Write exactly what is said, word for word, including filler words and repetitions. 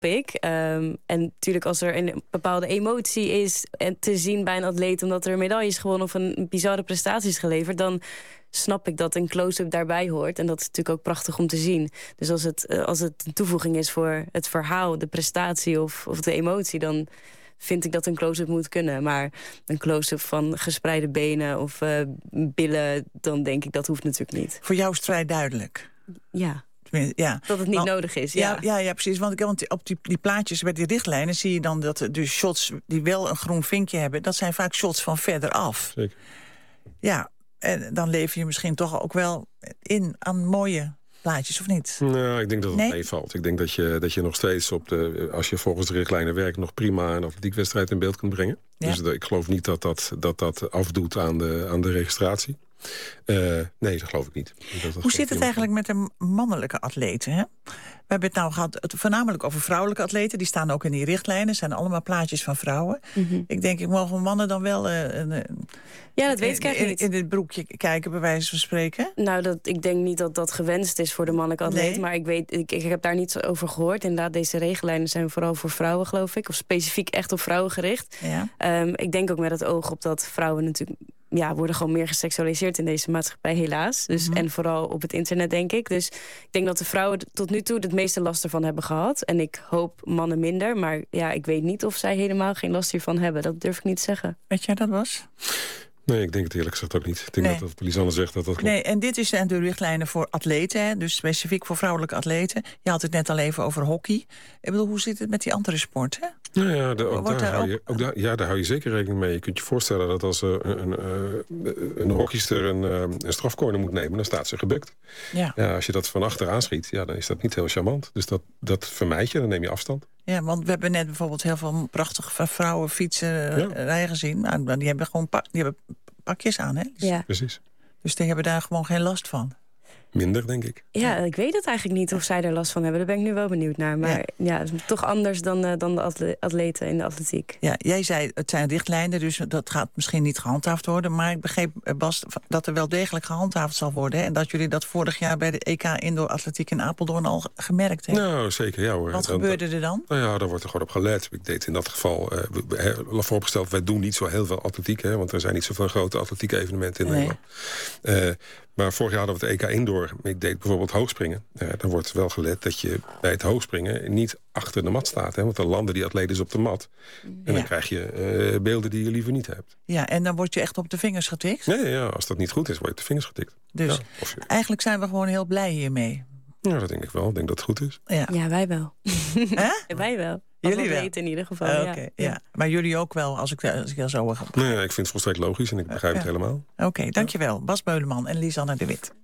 ik. Um, en natuurlijk als er een bepaalde emotie is en te zien bij een atleet omdat er medailles gewonnen of een bizarre prestatie is geleverd, dan snap ik dat een close-up daarbij hoort. En dat is natuurlijk ook prachtig om te zien. Dus als het, als het een toevoeging is voor het verhaal, de prestatie of, of de emotie, dan vind ik dat een close-up moet kunnen. Maar een close-up van gespreide benen of uh, billen, dan denk ik dat hoeft natuurlijk niet. Voor jou is het vrij duidelijk. Ja. Ja. Dat het niet want, nodig is, ja. Ja, ja, ja precies. Want, want op die, die plaatjes bij die richtlijnen zie je dan dat de shots die wel een groen vinkje hebben, dat zijn vaak shots van verder af. Zeker. Ja, en dan lever je misschien toch ook wel in aan mooie plaatjes, of niet? Nou, ik denk dat het nee? meevalt. Ik denk dat je, dat je nog steeds, op de, als je volgens de richtlijnen werkt, nog prima een atletiekwedstrijd in beeld kunt brengen. Ja. Dus de, ik geloof niet dat dat, dat, dat afdoet aan de, aan de registratie. Uh, nee, dat geloof ik niet. Dat Hoe zit het eigenlijk met de mannelijke atleten? Hè? We hebben het nou gehad het voornamelijk over vrouwelijke atleten. Die staan ook in die richtlijnen. zijn allemaal plaatjes van vrouwen. Mm-hmm. Ik denk, ik mogen mannen dan wel uh, uh, ja, dat weet ik eigenlijk niet. In, in dit broekje kijken, bij wijze van spreken? Nou, dat, ik denk niet dat dat gewenst is voor de mannelijke atleet. Nee. Maar ik, weet, ik, ik heb daar niets over gehoord. Inderdaad, deze richtlijnen zijn vooral voor vrouwen, geloof ik. Of specifiek echt op vrouwen gericht. Ja. Um, ik denk ook met het oog op dat vrouwen natuurlijk ja, worden gewoon meer geseksualiseerd in deze maatschappij, helaas. Dus, mm-hmm. En vooral op het internet, denk ik. Dus ik denk dat de vrouwen tot nu toe het meeste last ervan hebben gehad. En ik hoop mannen minder. Maar ja, ik weet niet of zij helemaal geen last hiervan hebben. Dat durf ik niet te zeggen. Weet jij dat was? Nee, ik denk het eerlijk gezegd ook niet. Ik denk nee. dat wat Lisanne zegt, dat dat klopt. Nee, en dit is de richtlijnen voor atleten, hè? Dus specifiek voor vrouwelijke atleten. Je had het net al even over hockey. Ik bedoel, hoe zit het met die andere sporten? Nou ja, de, ook, daar daar hou je, ook daar, ja, daar hou je zeker rekening mee. Je kunt je voorstellen dat als uh, een, uh, een hockeyster een, uh, een strafcorner moet nemen, dan staat ze gebukt. Ja. Ja, als je dat van achteraan schiet, ja, dan is dat niet heel charmant. Dus dat, dat vermijd je, dan neem je afstand. Ja, want we hebben net bijvoorbeeld heel veel prachtige vrouwen fietsen ja. rijden gezien. Nou, die hebben gewoon pa- die hebben pakjes aan, hè? Dus, ja. Precies. Dus die hebben daar gewoon geen last van. Minder, denk ik. Ja, ik weet het eigenlijk niet of zij er last van hebben. Daar ben ik nu wel benieuwd naar. Maar ja, ja het is toch anders dan, uh, dan de atleten in de atletiek. Ja, jij zei, het zijn richtlijnen, dus dat gaat misschien niet gehandhaafd worden. Maar ik begreep, Bas, dat er wel degelijk gehandhaafd zal worden. Hè? En dat jullie dat vorig jaar bij de E K Indoor Atletiek in Apeldoorn al gemerkt hebben. Nou, zeker, ja hoor. Wat dan, gebeurde er dan? Nou ja, daar wordt er gewoon op gelet. Ik deed in dat geval, uh, vooropgesteld, wij doen niet zo heel veel atletiek. Hè, want er zijn niet zoveel grote atletieke evenementen in nee. Nederland. Uh, Maar vorig jaar hadden we het E K Indoor. Ik deed bijvoorbeeld hoogspringen. Ja, dan wordt wel gelet dat je bij het hoogspringen niet achter de mat staat. Hè? Want dan landen die atleten op de mat. En ja. dan krijg je uh, beelden die je liever niet hebt. Ja, en dan word je echt op de vingers getikt? Nee, ja, als dat niet goed is, word je op de vingers getikt. Dus ja, of je... eigenlijk zijn we gewoon heel blij hiermee. Ja, dat denk ik wel. Ik denk dat het goed is. Ja, ja wij wel. Huh? Wij wel. Jullie wel? Weten in ieder geval, uh, ja. Okay, ja. ja. Maar jullie ook wel, als ik, als ik dat zo... Nee, ik vind het volstrekt logisch en ik begrijp uh, ja. het helemaal. Oké, okay, dankjewel. Bas Beuleman en Lisanne de Wit.